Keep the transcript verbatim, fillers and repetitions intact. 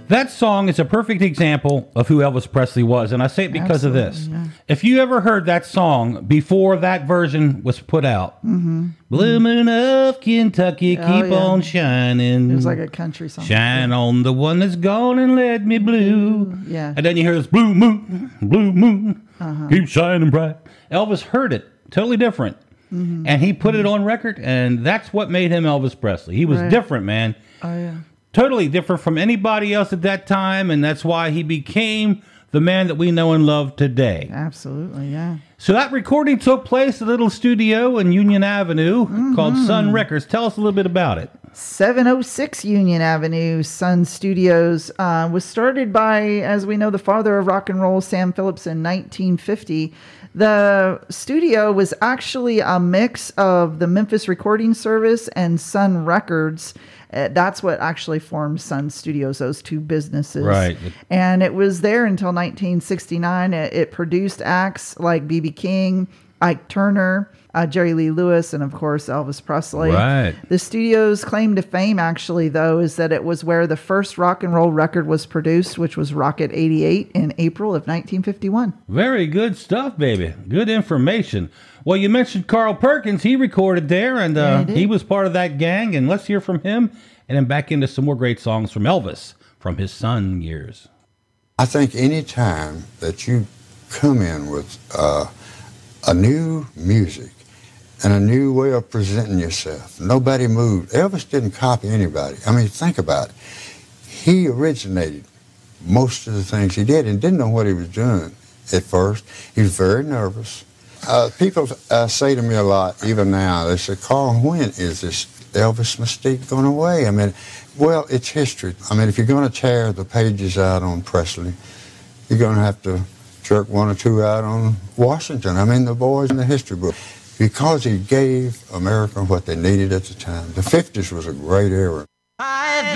That song is a perfect example of who Elvis Presley was, and I say it because Absolutely, of this. yeah. If you ever heard that song before that version was put out, mm-hmm. Blue Moon of Kentucky, Oh, keep yeah. on shining. It was like a country song. Shine on the one that's gone and let me blue. Yeah. And then you hear this blue moon, blue moon, Uh-huh. keep shining bright. Elvis heard it, totally different. Mm-hmm. And he put it on record, and that's what made him Elvis Presley. He was Right. different, man. Oh, yeah. Totally different from anybody else at that time, and that's why he became the man that we know and love today. Absolutely, yeah. So that recording took place at a little studio in Union Avenue Mm-hmm. called Sun Records. Tell us a little bit about it. seven oh six Union Avenue, Sun Studios, uh, was started by, as we know, the father of rock and roll, Sam Phillips, in nineteen fifty. The studio was actually a mix of the Memphis Recording Service and Sun Records. Uh, that's what actually formed Sun Studios, those two businesses. Right. And it was there until nineteen sixty-nine. It, it produced acts like B B King, Ike Turner, uh, Jerry Lee Lewis, and of course Elvis Presley. Right. The studio's claim to fame, actually, though, is that it was where the first rock and roll record was produced, which was Rocket eighty-eight in April of nineteen fifty-one. Very good stuff, baby. Good information. Well, you mentioned Carl Perkins. He recorded there, and Yeah, uh, he did. he was part of that gang. And let's hear from him, and then back into some more great songs from Elvis from his Sun years. I think any time that you come in with uh, a new music and a new way of presenting yourself, nobody moved. Elvis didn't copy anybody. I mean, think about it. He originated most of the things he did and didn't know what he was doing at first. He was very nervous. Uh, people uh, say to me a lot, even now, they say, Carl, when is this Elvis mystique going away? I mean, well, it's history. I mean, if you're going to tear the pages out on Presley, you're going to have to jerk one or two out on Washington. I mean, the boys in the history book. Because he gave America what they needed at the time. The fifties was a great era.